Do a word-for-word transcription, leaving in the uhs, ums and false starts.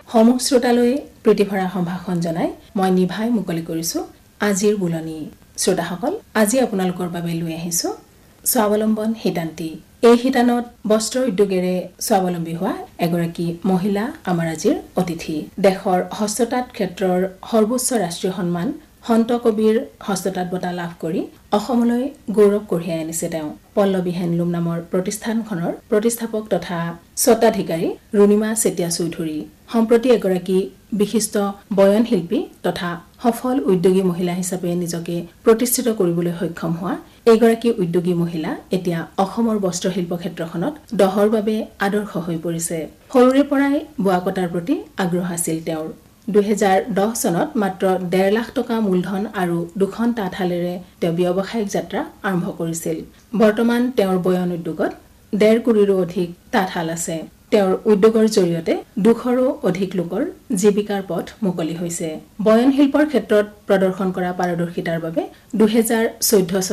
সমূহ শ্ৰোতালৈ প্ৰীতিভৰা সম্ভাষণ জনাই মই নিভাই মুকলি কৰিছো আজিৰ বুলনি। শ্ৰোতাসকল, আজি আপোনালোকৰ বাবে লৈ আহিছো স্বাৱলম্বন হিতান্তি। এই হিতানত বস্ত্ৰ উদ্যোগেৰে স্বাৱলম্বী হোৱা এগৰাকী মহিলা আমাৰ আজিৰ অতিথি। দেশৰ হস্ততাঁত ক্ষেত্ৰৰ সৰ্বোচ্চ ৰাষ্ট্ৰীয় সন্মান সন্ত কবিৰ হস্ততাঁত বঁটা লাভ কৰি অসমলৈ গৌৰৱ কঢ়িয়াই আনিছে তেওঁ। পল্লৱী হেণ্ডলুম নামৰ প্ৰতিষ্ঠানখনৰ প্ৰতিষ্ঠাপক তথা স্বত্বাধিকাৰী ৰুণিমা চেতিয়া চৌধুৰী সম্প্ৰতি এগৰাকী বিশিষ্ট বয়ন শিল্পী তথা সফল উদ্যোগী মহিলা হিচাপে নিজকে প্ৰতিষ্ঠিত কৰিবলৈ সক্ষম হোৱা এইগৰাকী উদ্যোগী মহিলা এতিয়া অসমৰ বস্ত্ৰশিল্প ক্ষেত্ৰখনত দহৰ বাবে আদৰ্শ হৈ পৰিছে। সৰুৰে পৰাই বোৱা কটাৰ প্ৰতি আগ্ৰহ আছিল তেওঁৰ। দুহেজাৰ দহ চনত মাত্ৰ ডেৰ লাখ টকা মূলধন আৰু দুখন তাঁতশালেৰে তেওঁ ব্যৱসায়িক যাত্ৰা আৰম্ভ কৰিছিল। বৰ্তমান তেওঁৰ বয়ন উদ্যোগত ডেৰ কোটিৰো অধিক তাঁতশাল আছে। তেওঁৰ উদ্যোগৰ জৰিয়তে দুশৰো অধিক লোকৰ জীৱিকাৰ পথ মুকলি হৈছে। বয়ন শিল্পৰ ক্ষেত্ৰত প্ৰদৰ্শন কৰা পাৰদৰ্শিতাৰ বাবে দুহেজাৰ চৈধ্য